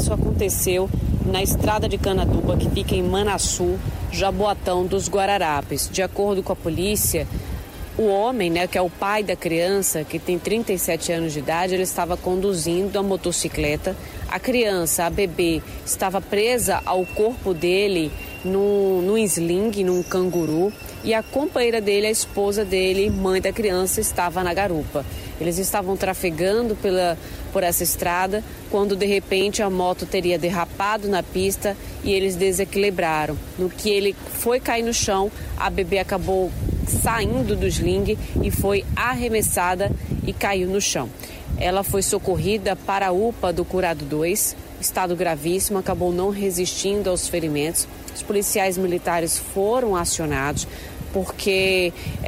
Isso aconteceu na estrada de Canaduba, que fica em Manaçu, Jaboatão dos Guararapes. De acordo com a polícia, o homem, que é o pai da criança, que tem 37 anos de idade, ele estava conduzindo a motocicleta. A criança, a bebê, estava presa ao corpo dele num sling, num canguru. E a companheira dele, a esposa dele, mãe da criança, estava na garupa. Eles estavam trafegando por essa estrada quando, de repente, a moto teria derrapado na pista e eles desequilibraram. No que ele foi cair no chão, a bebê acabou saindo do sling e foi arremessada e caiu no chão. Ela foi socorrida para a UPA do Curado 2, estado gravíssimo, acabou não resistindo aos ferimentos. Os policiais militares foram acionados porque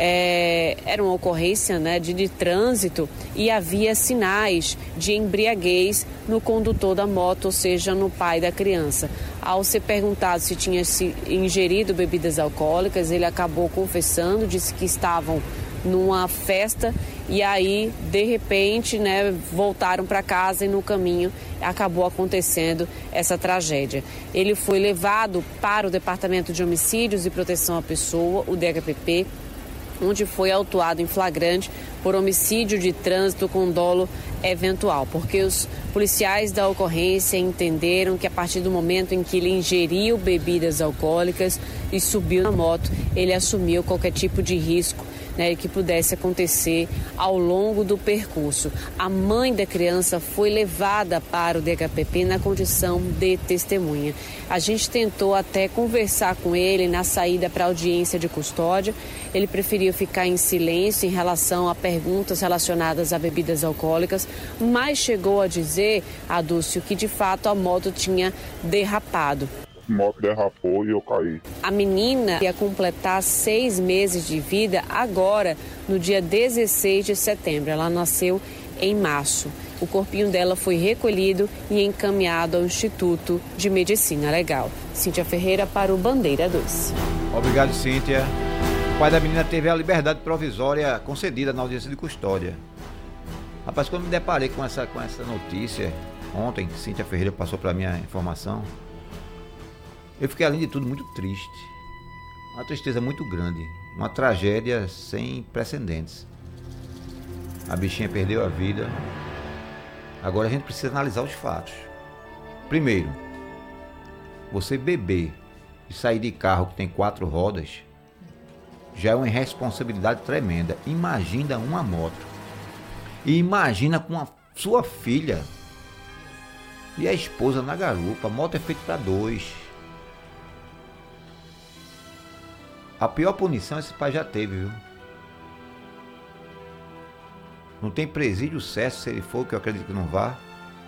era uma ocorrência de trânsito e havia sinais de embriaguez no condutor da moto, ou seja, no pai da criança. Ao ser perguntado se tinha ingerido bebidas alcoólicas, ele acabou confessando, disse que estavam numa festa e aí, de repente, voltaram para casa e no caminho acabou acontecendo essa tragédia. Ele foi levado para o Departamento de Homicídios e Proteção à Pessoa, o DHPP, onde foi autuado em flagrante por homicídio de trânsito com dolo eventual, porque os policiais da ocorrência entenderam que a partir do momento em que ele ingeriu bebidas alcoólicas e subiu na moto, ele assumiu qualquer tipo de risco que pudesse acontecer ao longo do percurso. A mãe da criança foi levada para o DHPP na condição de testemunha. A gente tentou até conversar com ele na saída para a audiência de custódia. Ele preferiu ficar em silêncio em relação a perguntas relacionadas a bebidas alcoólicas, mas chegou a dizer, Adúcio, que de fato a moto tinha derrapado. A moto derrapou e eu caí. A menina ia completar 6 meses de vida agora, no dia 16 de setembro. Ela nasceu em março. O corpinho dela foi recolhido e encaminhado ao Instituto de Medicina Legal. Cíntia Ferreira para o Bandeira 2. Obrigado, Cíntia. O pai da menina teve a liberdade provisória concedida na audiência de custódia. Rapaz, quando me deparei com essa notícia, ontem, Cíntia Ferreira passou para mim a informação, eu fiquei, além de tudo, muito triste. Uma tristeza muito grande. Uma tragédia sem precedentes. A bichinha perdeu a vida. Agora a gente precisa analisar os fatos. Primeiro, você beber e sair de carro que tem 4 rodas já é uma irresponsabilidade tremenda. Imagina uma moto. E imagina com a sua filha e a esposa na garupa. A moto é feita para 2. A pior punição esse pai já teve, viu? Não tem presídio certo, se ele for, que eu acredito que não vá,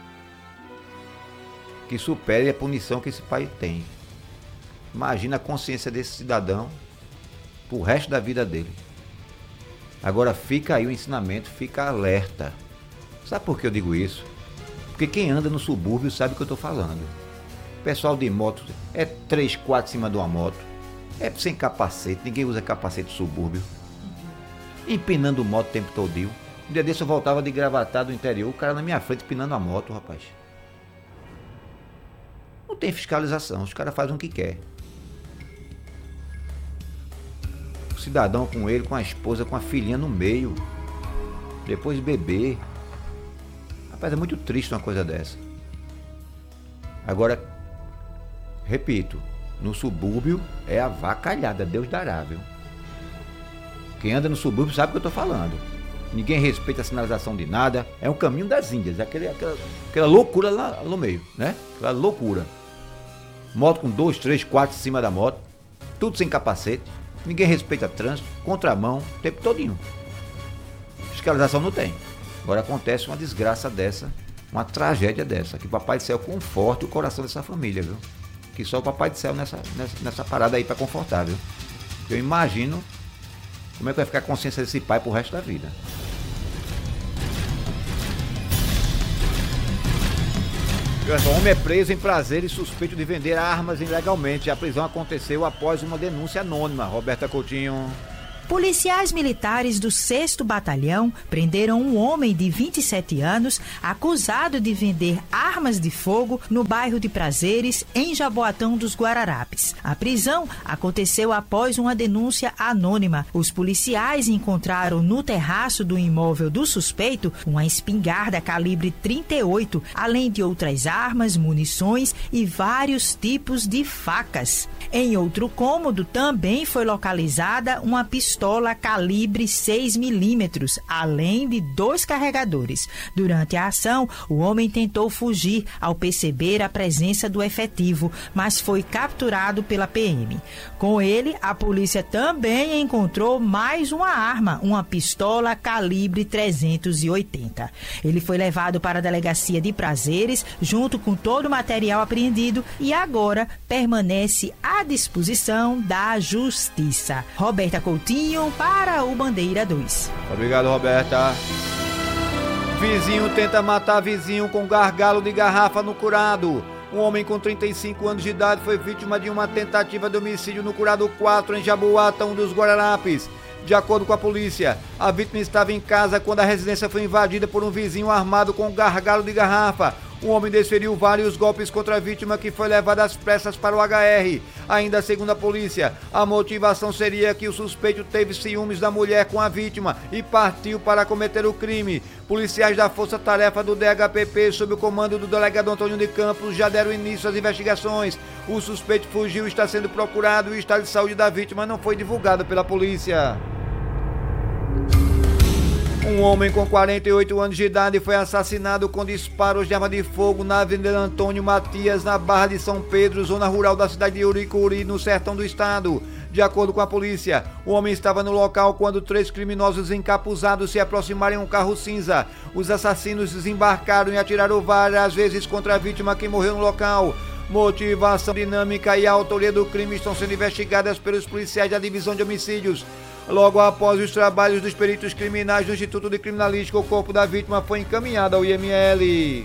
que supere a punição que esse pai tem. Imagina a consciência desse cidadão pro resto da vida dele. Agora fica aí o ensinamento, fica alerta. Sabe por que eu digo isso? Porque quem anda no subúrbio sabe o que eu tô falando. O pessoal de moto é 3, 4 em cima de uma moto. É sem capacete, ninguém usa capacete de subúrbio. Empinando moto o tempo todinho. Um dia desse eu voltava de Gravatá do interior, o cara na minha frente empinando a moto, rapaz. Não tem fiscalização, os caras fazem o que quer. O cidadão com ele, com a esposa, com a filhinha no meio. Depois de beber. Rapaz, é muito triste uma coisa dessa. Agora, repito, no subúrbio é avacalhada, Deus dará, viu? Quem anda no subúrbio sabe o que eu tô falando. Ninguém respeita a sinalização de nada. É um caminho das Índias, aquela loucura lá no meio, né? Aquela loucura. Moto com 2, 3, 4 em cima da moto, tudo sem capacete. Ninguém respeita trânsito, contramão, o tempo todinho. Fiscalização não tem. Agora acontece uma desgraça dessa, uma tragédia dessa. Que o Papai do Céu conforte o coração dessa família, viu? Que só o Papai do Céu nessa parada aí para confortar, viu? Eu imagino como é que vai ficar a consciência desse pai pro resto da vida. O homem é preso em Prazeres suspeito de vender armas ilegalmente. A prisão aconteceu após uma denúncia anônima. Roberta Coutinho. Policiais militares do 6º Batalhão prenderam um homem de 27 anos acusado de vender armas de fogo no bairro de Prazeres, em Jaboatão dos Guararapes. A prisão aconteceu após uma denúncia anônima. Os policiais encontraram no terraço do imóvel do suspeito uma espingarda calibre 38, além de outras armas, munições e vários tipos de facas. Em outro cômodo também foi localizada uma pistola calibre 6 milímetros, além de 2 carregadores. Durante a ação, o homem tentou fugir ao perceber a presença do efetivo, mas foi capturado pela PM. Com ele, a polícia também encontrou mais uma arma, uma pistola calibre 380. Ele foi levado para a delegacia de Prazeres, junto com todo o material apreendido, e agora permanece à disposição da Justiça. Roberta Coutinho para o Bandeira 2. Obrigado, Roberta. Vizinho tenta matar vizinho com gargalo de garrafa no Curado. Um homem com 35 anos de idade foi vítima de uma tentativa de homicídio no Curado 4, em Jaboatão dos Guararapes. De acordo com a polícia, a vítima estava em casa quando a residência foi invadida por um vizinho armado com gargalo de garrafa. O homem desferiu vários golpes contra a vítima, que foi levada às pressas para o HR. Ainda segundo a polícia, a motivação seria que o suspeito teve ciúmes da mulher com a vítima e partiu para cometer o crime. Policiais da Força Tarefa do DHPP, sob o comando do delegado Antônio de Campos, já deram início às investigações. O suspeito fugiu e está sendo procurado, e o estado de saúde da vítima não foi divulgado pela polícia. Um homem com 48 anos de idade foi assassinado com disparos de arma de fogo na Avenida Antônio Matias, na Barra de São Pedro, zona rural da cidade de Uricuri, no sertão do estado. De acordo com a polícia, o homem estava no local quando 3 criminosos encapuzados se aproximaram em um carro cinza. Os assassinos desembarcaram e atiraram várias vezes contra a vítima, que morreu no local. Motivação, dinâmica e a autoria do crime estão sendo investigadas pelos policiais da Divisão de Homicídios. Logo após os trabalhos dos peritos criminais do Instituto de Criminalística, o corpo da vítima foi encaminhado ao IML.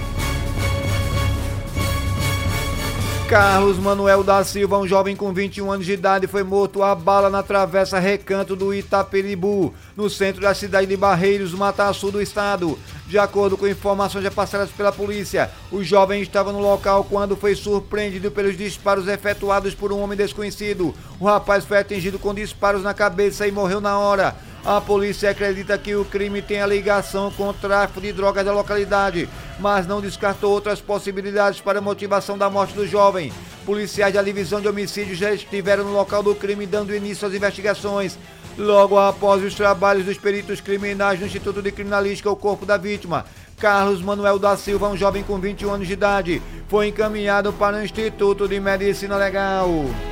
Carlos Manuel da Silva, um jovem com 21 anos de idade, foi morto a bala na Travessa Recanto do Itaperibu, no centro da cidade de Barreiros, no Mataçu do estado. De acordo com informações repassadas pela polícia, o jovem estava no local quando foi surpreendido pelos disparos efetuados por um homem desconhecido. O rapaz foi atingido com disparos na cabeça e morreu na hora. A polícia acredita que o crime tenha ligação com o tráfico de drogas da localidade, mas não descartou outras possibilidades para a motivação da morte do jovem. Policiais da Divisão de Homicídios já estiveram no local do crime, dando início às investigações. Logo após os trabalhos dos peritos criminais do Instituto de Criminalística, o corpo da vítima, Carlos Manuel da Silva, um jovem com 21 anos de idade, foi encaminhado para o Instituto de Medicina Legal.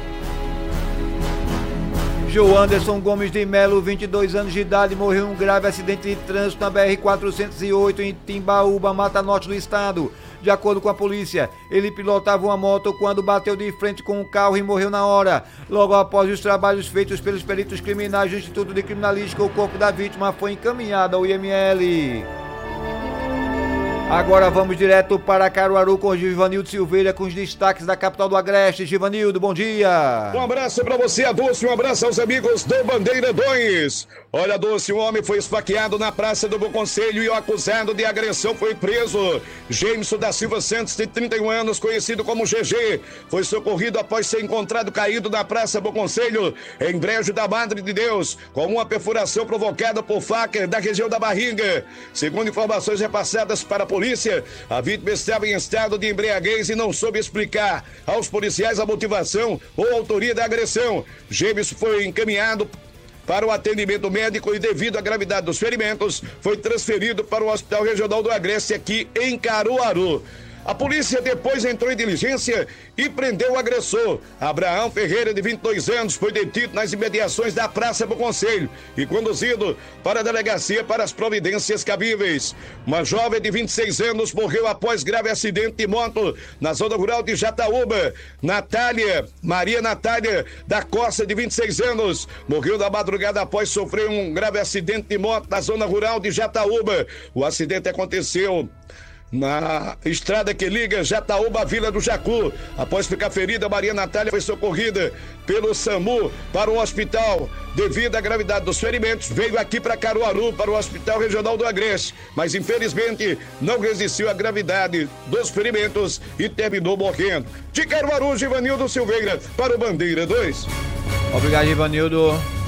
Joanderson Gomes de Melo, 22 anos de idade, morreu em um grave acidente de trânsito na BR-408 em Timbaúba, Mata Norte do estado. De acordo com a polícia, ele pilotava uma moto quando bateu de frente com um carro e morreu na hora. Logo após os trabalhos feitos pelos peritos criminais do Instituto de Criminalística, o corpo da vítima foi encaminhado ao IML. Agora vamos direto para Caruaru com o Givanildo Silveira com os destaques da capital do Agreste. Givanildo, bom dia. Um abraço para você, Adolfo, um abraço aos amigos do Bandeira 2. Olha, Adolfo, um homem foi esfaqueado na Praça do Bom Conselho e o acusado de agressão foi preso. Jameson da Silva Santos, de 31 anos, conhecido como GG, foi socorrido após ser encontrado caído na Praça Bom Conselho, em Brejo da Madre de Deus, com uma perfuração provocada por faca da região da barriga. Segundo informações repassadas para a polícia, a vítima estava em estado de embriaguez e não soube explicar aos policiais a motivação ou a autoria da agressão. Jameson foi encaminhado para o atendimento médico e, devido à gravidade dos ferimentos, foi transferido para o Hospital Regional do Agreste, aqui em Caruaru. A polícia depois entrou em diligência e prendeu o agressor. Abraão Ferreira, de 22 anos, foi detido nas imediações da Praça do Conselho e conduzido para a delegacia para as providências cabíveis. Uma jovem de 26 anos morreu após grave acidente de moto na zona rural de Jataúba. Maria Natália da Costa, de 26 anos, morreu na madrugada após sofrer um grave acidente de moto na zona rural de Jataúba. O acidente aconteceu Na estrada que liga Jataúba à Vila do Jacu. Após ficar ferida, Maria Natália foi socorrida pelo SAMU para o hospital. Devido à gravidade dos ferimentos, veio aqui para Caruaru, para o Hospital Regional do Agreste. Mas infelizmente não resistiu à gravidade dos ferimentos e terminou morrendo. De Caruaru, Givanildo Silveira, para o Bandeira 2. Obrigado, Givanildo.